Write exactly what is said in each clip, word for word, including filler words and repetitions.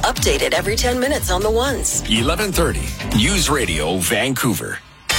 Updated every ten minutes on the ones. eleven thirty News Radio Vancouver.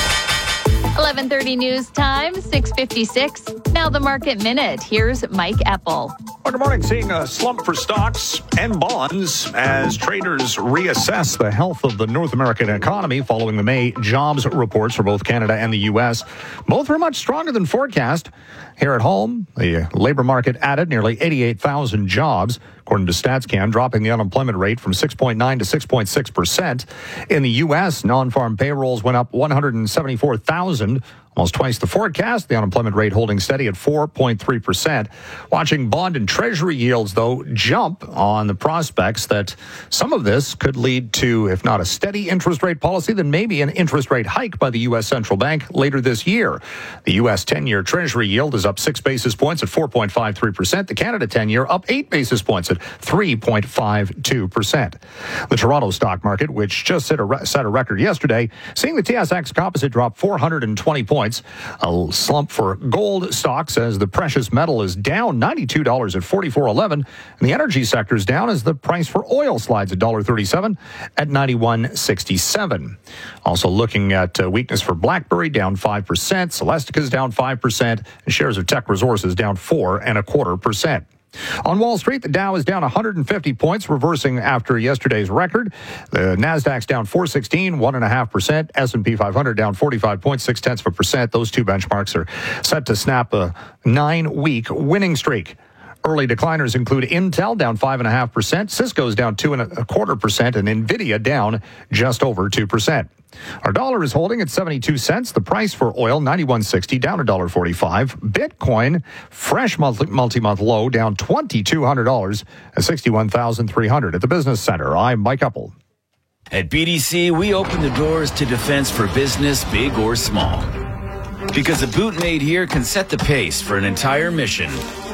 eleven thirty news time, six fifty-six. Now the market minute. Here's Mike Eppel. Well, good morning. Seeing a slump for stocks and bonds as traders reassess the health of the North American economy following the May jobs reports for both Canada and the U S. Both were much stronger than forecast. Here at home, the labor market added nearly eighty-eight thousand jobs, according to StatsCan, dropping the unemployment rate from six point nine to six point six percent. In the U S, non-farm payrolls went up one hundred seventy-four thousand, almost twice the forecast. The unemployment rate holding steady at four point three percent. Watching bond and treasury yields, though, jump on the prospects that some of this could lead to, if not a steady interest rate policy, then maybe an interest rate hike by the U S Central Bank later this year. The U S ten-year treasury yield is up six basis points at four point five three percent. The Canada ten-year up eight basis points at three point five two percent. The Toronto stock market, which just set a, re- set a record yesterday, seeing the T S X Composite drop four hundred twenty points. A slump for gold stocks as the precious metal is down ninety-two dollars at forty-four eleven, and the energy sector is down as the price for oil slides at one dollar thirty-seven at ninety-one sixty-seven. Also looking at uh, weakness for BlackBerry, down five percent, Celestica's down five percent, and shares of Teck Resources down four and a quarter percent. On Wall Street, the Dow is down one hundred fifty points, reversing after yesterday's record. The Nasdaq's down four sixteen, one and a half percent. S and P five hundred down forty-five point six tenths of a percent. Those two benchmarks are set to snap a nine-week winning streak. Early decliners include Intel down five and a half percent, Cisco's down two and a quarter percent, and Nvidia down just over two percent. Our dollar is holding at seventy-two cents. The price for oil, ninety-one sixty, down one dollar forty-five. Bitcoin, fresh multi- multi-month low, down two thousand two hundred dollars at sixty-one thousand three hundred dollars. At the Business Center, I'm Mike Eppel. At B D C, we open the doors to defense for business, big or small. Because a boot made here can set the pace for an entire mission.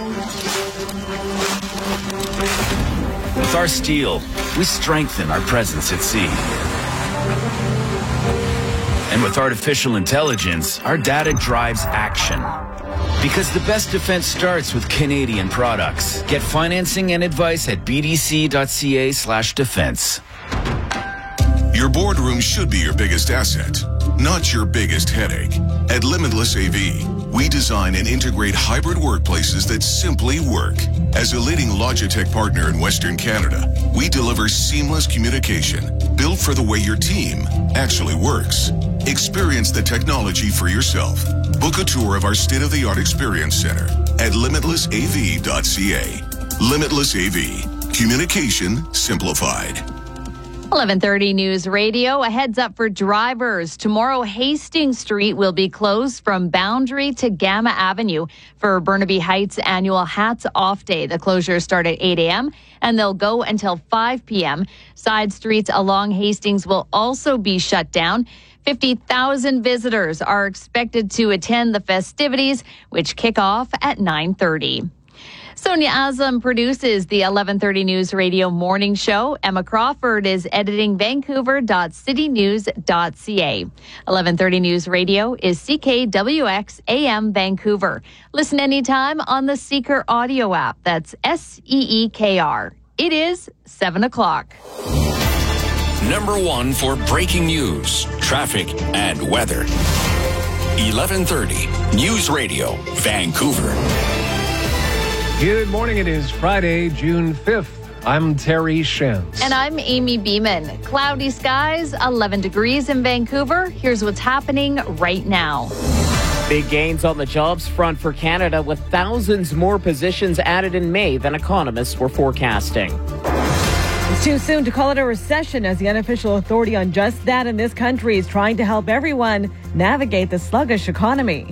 With our steel, we strengthen our presence at sea. And with artificial intelligence, our data drives action. Because the best defense starts with Canadian products. Get financing and advice at bdc.ca slash defense. Your boardroom should be your biggest asset, not your biggest headache. At Limitless A V, we design and integrate hybrid workplaces that simply work. As a leading Logitech partner in Western Canada, we deliver seamless communication built for the way your team actually works. Experience the technology for yourself. Book a tour of our state-of-the-art experience center at limitless a v dot c a. Limitless A V. Communication simplified. eleven thirty News Radio. A heads up for drivers. Tomorrow, Hastings Street will be closed from Boundary to Gamma Avenue for Burnaby Heights annual Hats Off Day. The closures start at eight a.m. and they'll go until five p.m. Side streets along Hastings will also be shut down. fifty thousand visitors are expected to attend the festivities, which kick off at nine thirty. Sonia Aslam produces the eleven thirty News Radio Morning Show. Emma Crawford is editing vancouver dot city news dot c a. eleven thirty News Radio is C K W X A M Vancouver. Listen anytime on the Seeker audio app. That's S E E K R. It is seven o'clock. Number one for breaking news, traffic, and weather. eleven thirty News Radio Vancouver. Good morning. It is Friday, June fifth. I'm Terry Shens. And I'm Amy Beeman. Cloudy skies, eleven degrees in Vancouver. Here's what's happening right now. Big gains on the jobs front for Canada, with thousands more positions added in May than economists were forecasting. It's too soon to call it a recession, as the unofficial authority on just that in this country is trying to help everyone navigate the sluggish economy.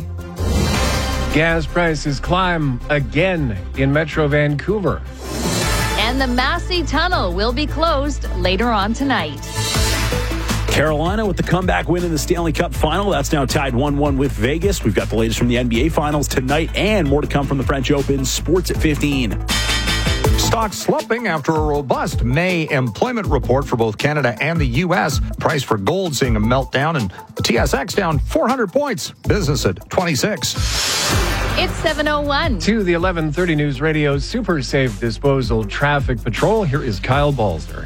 Gas prices climb again in Metro Vancouver. And the Massey Tunnel will be closed later on tonight. Carolina with the comeback win in the Stanley Cup final. That's now tied one one with Vegas. We've got the latest from the N B A Finals tonight and more to come from the French Open. Sports at fifteen. Stocks slumping after a robust May employment report for both Canada and the U S. Price for gold seeing a meltdown, and the T S X down four hundred points. Business at twenty-six. It's seven oh one. To the eleven thirty News Radio Super Safe Disposal Traffic Patrol, here is Kyle Balzer.